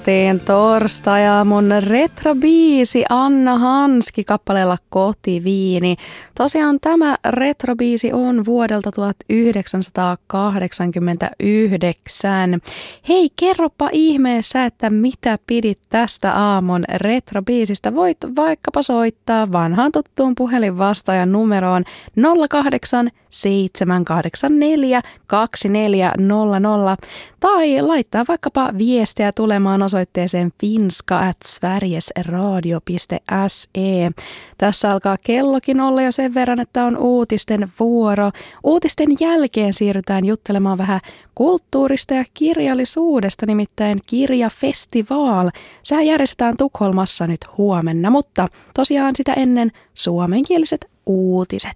Teen torstai-aamun retrobiisi Anna Hanski kappaleella Kotiviini. Tosiaan tämä retrobiisi on vuodelta 1989. Hei, kerropa ihmeessä, että mitä pidit tästä aamun retrobiisistä. Voit vaikkapa soittaa vanhaan tuttuun puhelinvastaajan numeroon 08 784 2400 tai laittaa vaikkapa viestiä tulemaan osoitteeseen finska@sverigesradio.se. Tässä alkaa kellokin olla jo sen verran, että on uutisten vuoro. Uutisten jälkeen siirrytään juttelemaan vähän kulttuurista ja kirjallisuudesta, nimittäin Kirjafestival. Sehän järjestetään Tukholmassa nyt huomenna, mutta tosiaan sitä ennen suomenkieliset uutiset.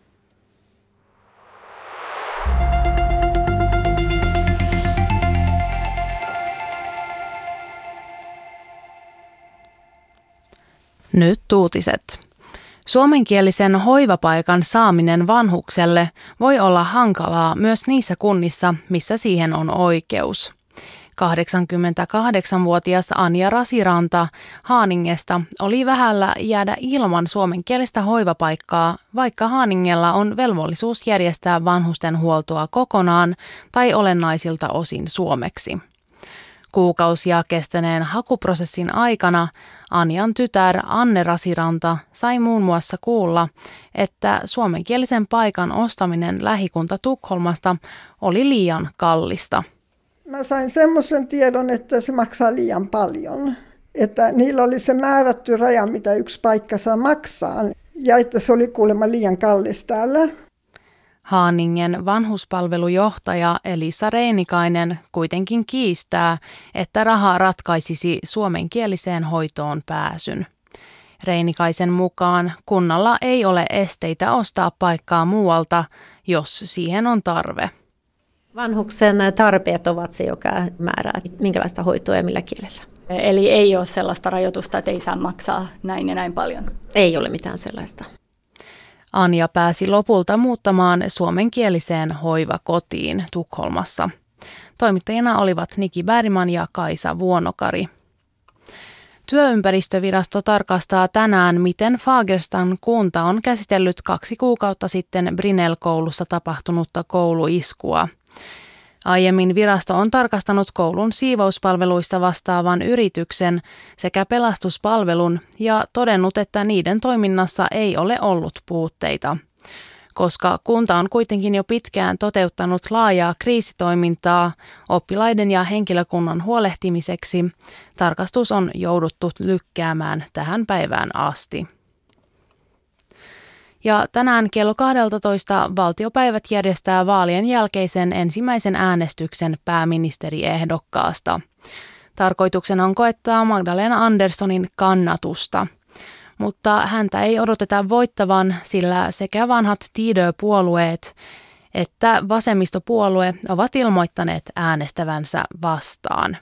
Nyt uutiset. Suomenkielisen hoivapaikan saaminen vanhukselle voi olla hankalaa myös niissä kunnissa, missä siihen on oikeus. 88-vuotias Anja Rasiranta Haaningesta oli vähällä jäädä ilman suomenkielistä hoivapaikkaa, vaikka Haaningella on velvollisuus järjestää vanhusten huoltoa kokonaan tai olennaisilta osin suomeksi. Kuukausia kestäneen hakuprosessin aikana Anjan tytär Anne Rasiranta sai muun muassa kuulla, että suomenkielisen paikan ostaminen lähikunta Tukholmasta oli liian kallista. Mä sain semmoisen tiedon, että se maksaa liian paljon. Että niillä oli se määrätty raja, mitä yksi paikka saa maksaa, ja että se oli kuulemma liian kallis täällä. Haaningen vanhuspalvelujohtaja Elisa Reinikainen kuitenkin kiistää, että raha ratkaisisi suomenkieliseen hoitoon pääsyn. Reinikaisen mukaan kunnalla ei ole esteitä ostaa paikkaa muualta, jos siihen on tarve. Vanhuksen tarpeet ovat se, joka määrää, minkälaista hoitoa ja millä kielellä. Eli ei ole sellaista rajoitusta, että ei saa maksaa näin ja näin paljon? Ei ole mitään sellaista. Anja pääsi lopulta muuttamaan suomenkieliseen hoivakotiin Tukholmassa. Toimittajina olivat Niki Bergman ja Kaisa Vuonokari. Työympäristövirasto tarkastaa tänään, miten Fagerstan kunta on käsitellyt 2 kuukautta sitten Brinell-koulussa tapahtunutta kouluiskua. Aiemmin virasto on tarkastanut koulun siivouspalveluista vastaavan yrityksen sekä pelastuspalvelun ja todennut, että niiden toiminnassa ei ole ollut puutteita. Koska kunta on kuitenkin jo pitkään toteuttanut laajaa kriisitoimintaa oppilaiden ja henkilökunnan huolehtimiseksi, tarkastus on jouduttu lykkäämään tähän päivään asti. Ja tänään kello 12 valtiopäivät järjestää vaalien jälkeisen ensimmäisen äänestyksen pääministeriehdokkaasta. Tarkoituksena on koettaa Magdalena Anderssonin kannatusta, mutta häntä ei odoteta voittavan, sillä sekä vanhat Tidö-puolueet että vasemmistopuolue ovat ilmoittaneet äänestävänsä vastaan.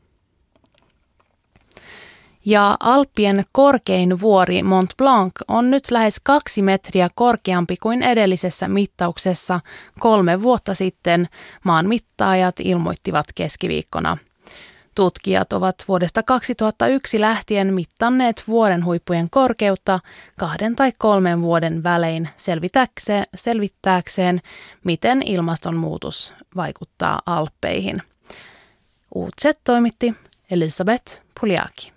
Ja Alppien korkein vuori Mont Blanc on nyt lähes 2 metriä korkeampi kuin edellisessä mittauksessa 3 vuotta sitten, maanmittaajat ilmoittivat keskiviikkona. Tutkijat ovat vuodesta 2001 lähtien mittanneet vuoren huippujen korkeutta 2 tai 3 vuoden välein selvittääkseen, miten ilmastonmuutos vaikuttaa Alppeihin. Uutiset toimitti Elisabeth Puljaki.